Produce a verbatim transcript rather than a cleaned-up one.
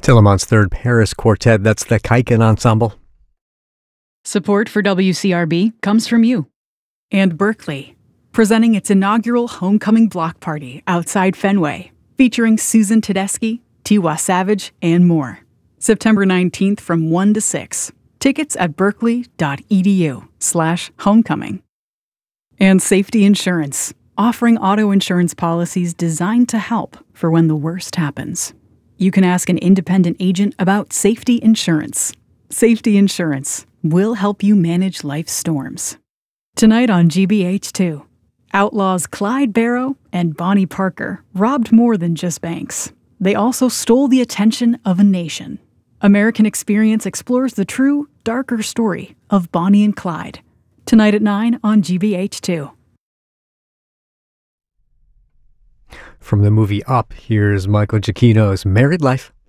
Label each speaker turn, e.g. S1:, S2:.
S1: Tillermont's Third Paris Quartet, that's the Kaiken Ensemble.
S2: Support for W C R B comes from you. And Berkeley, presenting its inaugural Homecoming Block Party outside Fenway, featuring Susan Tedeschi, Tiwa Savage, and more. September nineteenth from one to six. Tickets at berkeley.edu slash homecoming. And Safety Insurance, offering auto insurance policies designed to help for when the worst happens. You can ask an independent agent about Safety Insurance. Safety Insurance will help you manage life's storms. Tonight on G B H two, outlaws Clyde Barrow and Bonnie Parker robbed more than just banks. They also stole the attention of a nation. American Experience explores the true, darker story of Bonnie and Clyde. Tonight at nine on G B H two.
S1: From the movie Up, here's Michael Giacchino's Married Life.